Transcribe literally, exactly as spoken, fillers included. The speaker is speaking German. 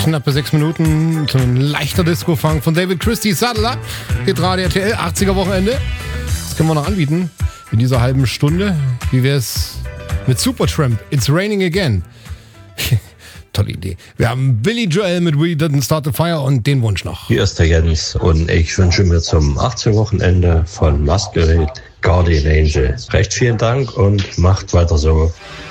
Knappe sechs Minuten, so ein leichter Disco-Funk von David Christie, Saddle Up, Hitradio R T L, achtziger Wochenende. Das können wir noch anbieten in dieser halben Stunde. Wie wär's mit Supertramp, It's Raining Again. Tolle Idee. Wir haben Billy Joel mit We Didn't Start the Fire und den Wunsch noch. Hier ist der Jens und ich wünsche mir zum achtziger Wochenende von Masquerade Guardian Angel recht vielen Dank und macht weiter so.